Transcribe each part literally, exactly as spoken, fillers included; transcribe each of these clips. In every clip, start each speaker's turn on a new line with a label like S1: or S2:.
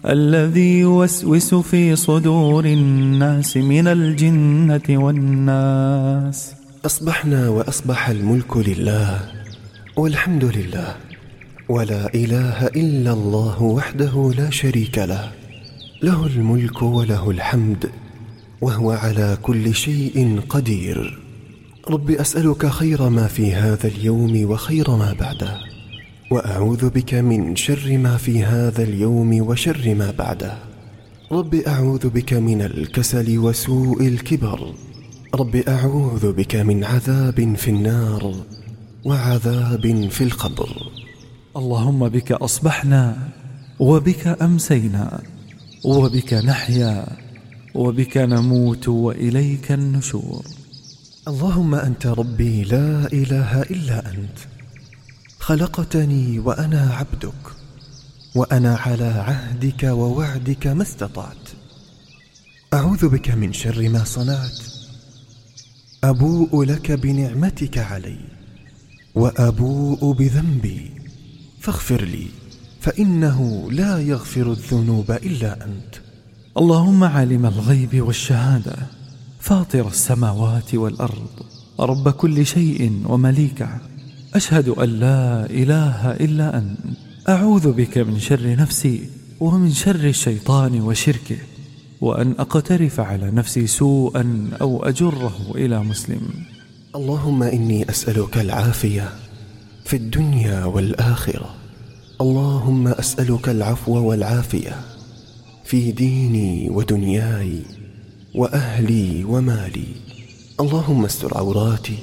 S1: الذي يوسوس في صدور الناس من الجنة والناس.
S2: أصبحنا وأصبح الملك لله والحمد لله، ولا إله إلا الله وحده لا شريك له، له الملك وله الحمد وهو على كل شيء قدير. رب أسألك خير ما في هذا اليوم وخير ما بعده، وأعوذ بك من شر ما في هذا اليوم وشر ما بعده. رب أعوذ بك من الكسل وسوء الكبر. رب أعوذ بك من عذاب في النار وعذاب في القبر.
S1: اللهم بك أصبحنا وبك أمسينا وبك نحيا وبك نموت وإليك النشور.
S2: اللهم أنت ربي لا إله إلا أنت، خلقتني وأنا عبدك، وأنا على عهدك ووعدك ما استطعت. أعوذ بك من شر ما صنعت. أبوء لك بنعمتك علي وأبوء بذنبي فاغفر لي، فإنه لا يغفر الذنوب إلا أنت.
S1: اللهم عالم الغيب والشهادة، فاطر السماوات والأرض، رب كل شيء ومليكه، أشهد أن لا إله إلا أنت. أعوذ بك من شر نفسي ومن شر الشيطان وشركه، وأن أقترف على نفسي سوءا أو أجره إلى مسلم.
S2: اللهم إني أسألك العافية في الدنيا والآخرة. اللهم أسألك العفو والعافية في ديني ودنياي وأهلي ومالي. اللهم استر عوراتي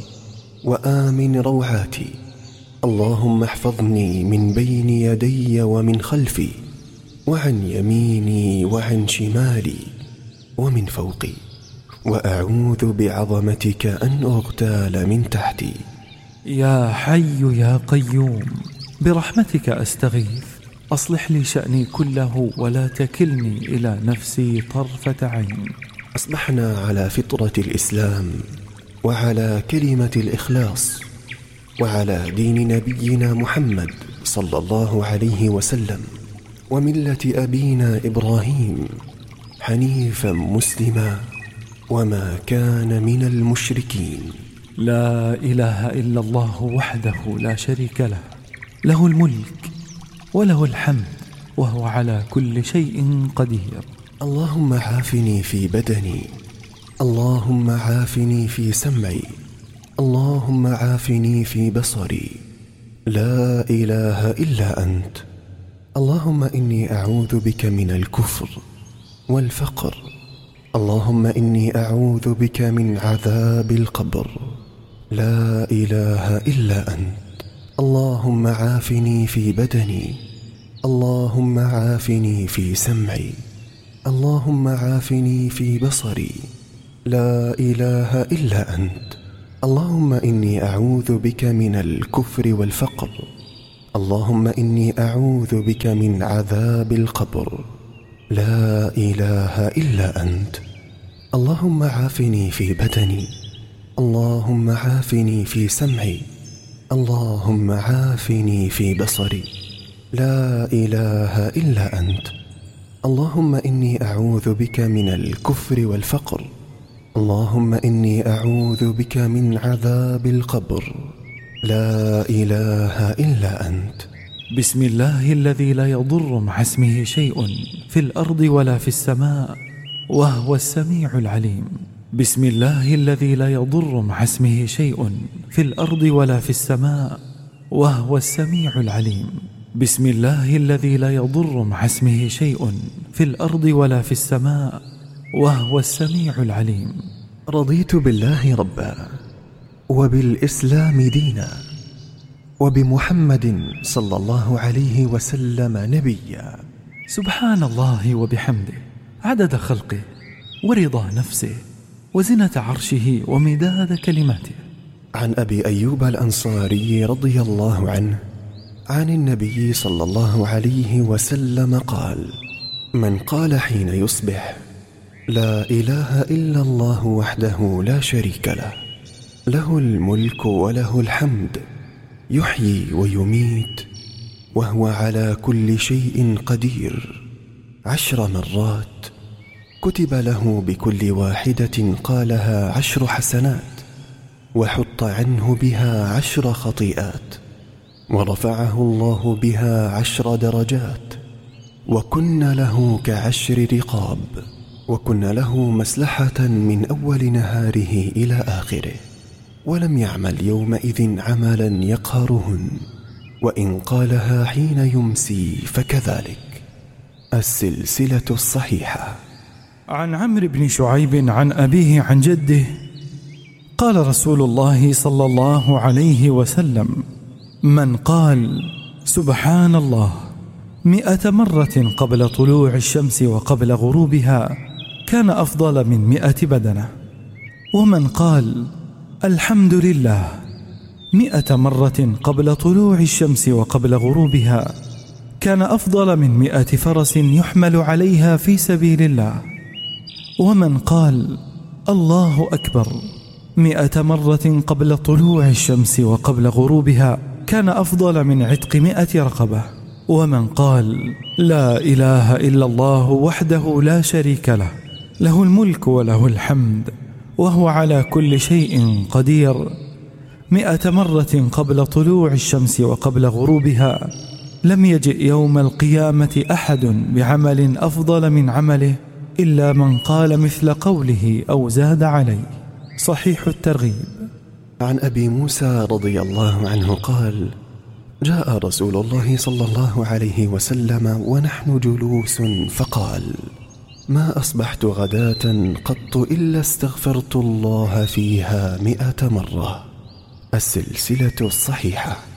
S2: وآمن روعاتي. اللهم احفظني من بين يدي ومن خلفي، وعن يميني وعن شمالي ومن فوقي، وأعوذ بعظمتك أن أغتال من تحتي.
S1: يا حي يا قيوم، برحمتك أستغيث، أصلح لي شأني كله ولا تكلني إلى نفسي طرفة عين.
S2: أصبحنا على فطرة الإسلام وعلى كلمة الإخلاص وعلى دين نبينا محمد صلى الله عليه وسلم وملة أبينا إبراهيم حنيفا مسلما وما كان من المشركين.
S1: لا إله إلا الله وحده لا شريك له، له الملك وله الحمد وهو على كل شيء قدير.
S2: اللهم عافني في بدني، اللهم عافني في سمعي، اللهم عافني في بصري. لا إله إلا أنت. اللهم إني أعوذ بك من الكفر والفقر. اللهم إني أعوذ بك من عذاب القبر. لا إله إلا أنت. اللهم عافني في بدني، اللهم عافني في سمعي، اللهم عافني في بصري. لا إله إلا أنت. اللهم إني أعوذ بك من الكفر والفقر. اللهم إني أعوذ بك من عذاب القبر. لا إله إلا أنت. اللهم عافني في بدني، اللهم عافني في سمعي، اللهم عافني في بصري. لا إله إلا أنت. اللهم إني أعوذ بك من الكفر والفقر. اللهم إني أعوذ بك من عذاب القبر. لا إله إلا أنت.
S1: بسم الله الذي لا يضر مع اسمه شيء في الأرض ولا في السماء وهو السميع العليم. بسم الله الذي لا يضر مع اسمه شيء في الأرض ولا في السماء وهو السميع العليم. بسم الله الذي لا يضر مع اسمه شيء في الأرض ولا في السماء وهو السميع العليم.
S2: رضيت بالله ربا وبالإسلام دينا وبمحمد صلى الله عليه وسلم نبيا.
S1: سبحان الله وبحمده عدد خلقه ورضا نفسه وزنة عرشه ومداد كلماته.
S2: عن أبي أيوب الأنصاري رضي الله عنه عن النبي صلى الله عليه وسلم قال: من قال حين يصبح لا إله إلا الله وحده لا شريك له، له الملك وله الحمد، يحيي ويميت وهو على كل شيء قدير، عشر مرات كتب له بكل واحدة قالها عشر حسنات، وحط عنه بها عشر خطيئات، ورفعه الله بها عشر درجات، وكن له كعشر رقاب، وكن له مسلحة من أول نهاره إلى آخره، ولم يعمل يومئذ عملا يقهرهن، وإن قالها حين يمسي فكذلك. السلسلة الصحيحة.
S1: عن عمرو بن شعيب عن أبيه عن جده قال رسول الله صلى الله عليه وسلم: من قال سبحان الله مئة مرة قبل طلوع الشمس وقبل غروبها كان أفضل من مئة بدنة، ومن قال الحمد لله مئة مرة قبل طلوع الشمس وقبل غروبها كان أفضل من مئة فرس يحمل عليها في سبيل الله، ومن قال الله أكبر مئة مرة قبل طلوع الشمس وقبل غروبها كان أفضل من عتق مئة رقبة، ومن قال لا إله إلا الله وحده لا شريك له له الملك وله الحمد وهو على كل شيء قدير مئة مرة قبل طلوع الشمس وقبل غروبها لم يجئ يوم القيامة أحد بعمل أفضل من عمله إلا من قال مثل قوله أو زاد عليه. صحيح الترغيب.
S2: عن أبي موسى رضي الله عنه قال: جاء رسول الله صلى الله عليه وسلم ونحن جلوس فقال: ما أصبحت غداة قط إلا استغفرت الله فيها مئة مرة. السلسلة الصحيحة.